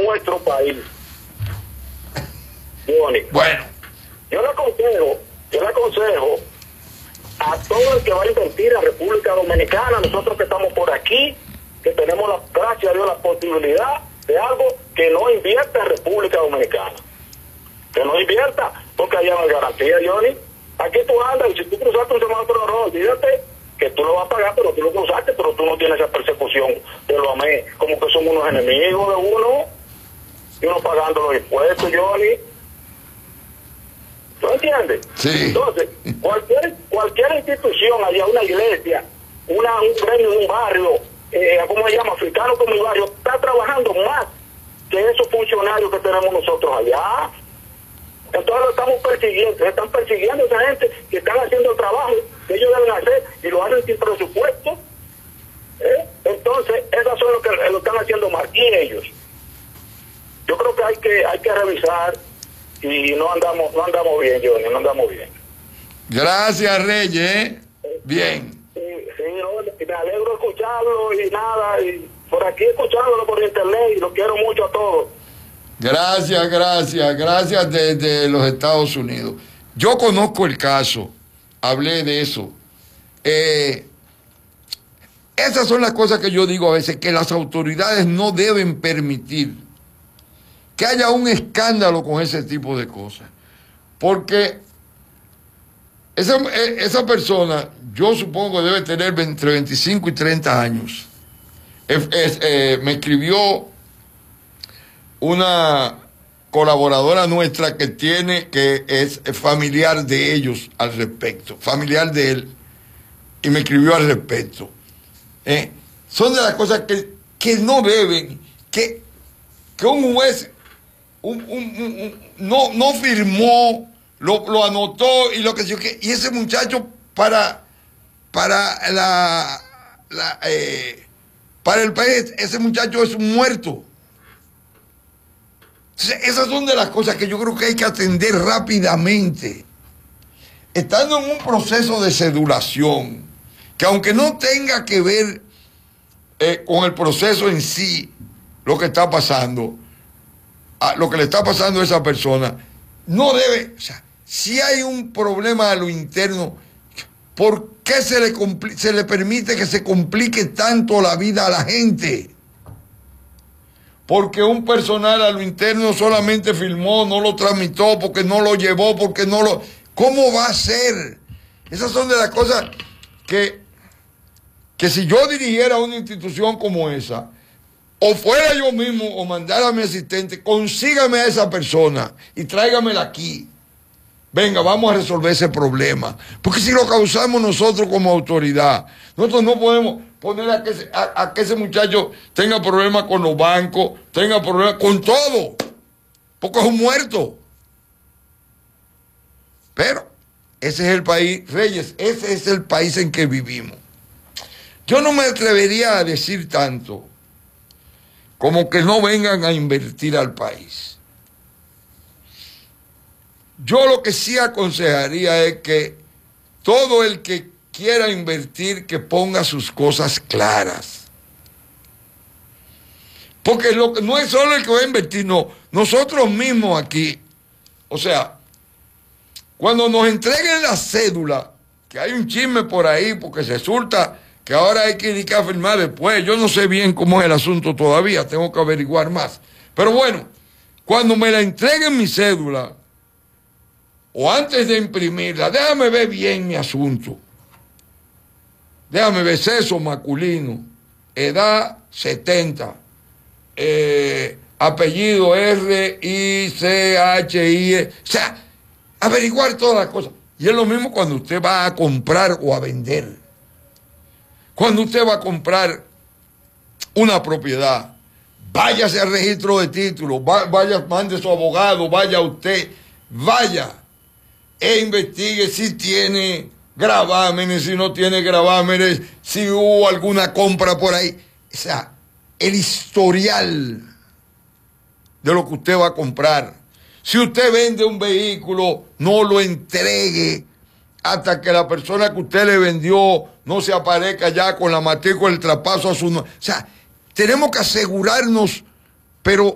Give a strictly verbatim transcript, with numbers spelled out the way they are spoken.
nuestro país. Johnny. Bueno. Yo le aconsejo, yo le aconsejo a todo el que va a invertir en República Dominicana, nosotros que estamos por aquí, que tenemos, la, gracias a Dios, la posibilidad de algo, que no invierta en República Dominicana. Que no invierta, porque allá no hay garantía, Johnny. Aquí tú andas y si tú cruzaste un semáforo rojo, olvídate que tú lo vas a pagar, pero tú lo cruzaste, pero tú no tienes esa persecución de los amé, como que son unos enemigos de uno, y uno pagando los impuestos, Johnny. ¿Tú entiendes? Sí. Entonces, cualquier cualquier institución, allá una iglesia, una, un gremio de un barrio, eh, ¿cómo se llama? Africano como mi barrio, está trabajando más que esos funcionarios que tenemos nosotros allá. Entonces lo estamos persiguiendo, están persiguiendo a esa gente que están haciendo el trabajo que ellos deben hacer y lo hacen sin presupuesto. ¿Eh? Entonces, esas son lo que lo están haciendo mal, y ellos. Yo creo que hay que hay que revisar y no andamos no andamos bien, Johnny, no andamos bien. Gracias, Reyes. Bien. Sí, sí, no, me alegro de escucharlo y nada, y por aquí escuchándolo por internet, y lo quiero mucho a todos. Gracias, gracias, gracias desde los Estados Unidos. Yo conozco el caso, hablé de eso. Eh, esas son las cosas que yo digo a veces, que las autoridades no deben permitir que haya un escándalo con ese tipo de cosas. Porque esa, esa persona, yo supongo, debe tener entre veinticinco y treinta años. Es, es, eh, me escribió una colaboradora nuestra que tiene, que es familiar de ellos al respecto, familiar de él, y me escribió al respecto. Eh, son de las cosas que, que no deben, que, que un juez un, un, un, un, no, no firmó, lo, lo anotó y lo que sé que, y ese muchacho para, para la, la eh, para el país, ese muchacho es un muerto. Esas son de las cosas que yo creo que hay que atender rápidamente. Estando en un proceso de cedulación, que aunque no tenga que ver eh, con el proceso en sí, lo que está pasando, a lo que le está pasando a esa persona, no debe, o sea, si hay un problema a lo interno, ¿por qué se le, se le permite que se complique tanto la vida a la gente? Porque un personal a lo interno solamente filmó, no lo tramitó, porque no lo llevó, porque no lo... ¿Cómo va a ser? Esas son de las cosas que, que si yo dirigiera una institución como esa, o fuera yo mismo, o mandara a mi asistente, consígame a esa persona y tráigamela aquí. Venga, vamos a resolver ese problema. Porque si lo causamos nosotros como autoridad, nosotros no podemos poner a que, a, a que ese muchacho tenga problemas con los bancos, tenga problemas con todo, porque es un muerto. Pero ese es el país, Reyes, ese es el país en que vivimos. Yo no me atrevería a decir tanto como que no vengan a invertir al país. Yo lo que sí aconsejaría es que todo el que quiera invertir, que ponga sus cosas claras. Porque lo que, no es solo el que va a invertir, no. Nosotros mismos aquí, o sea, cuando nos entreguen la cédula, que hay un chisme por ahí, porque resulta que ahora hay que ir a firmar después. Yo no sé bien cómo es el asunto todavía, tengo que averiguar más. Pero bueno, cuando me la entreguen mi cédula, o antes de imprimirla, déjame ver bien mi asunto. Déjame ver sexo masculino, edad setenta, eh, apellido R I C H I E, o sea, averiguar todas las cosas. Y es lo mismo cuando usted va a comprar o a vender. Cuando usted va a comprar una propiedad, váyase al registro de títulos, vaya, mande su abogado, vaya usted, vaya e investigue si tiene gravámenes, si no tiene gravámenes, si hubo alguna compra por ahí. O sea, el historial de lo que usted va a comprar. Si usted vende un vehículo, no lo entregue hasta que la persona que usted le vendió no se aparezca ya con la matrícula del traspaso a su... O sea, tenemos que asegurarnos, pero